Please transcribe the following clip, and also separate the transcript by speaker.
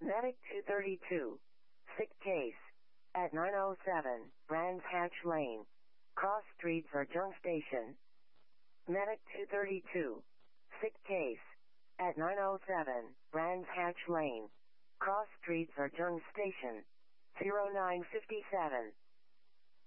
Speaker 1: Medic 232. Sick case. At 907, Brands Hatch Lane. Cross Street, Virgin Station. Medic 232. Sick case. At 907, Brands Hatch Lane. Cross Street, Virgin Station. 0957.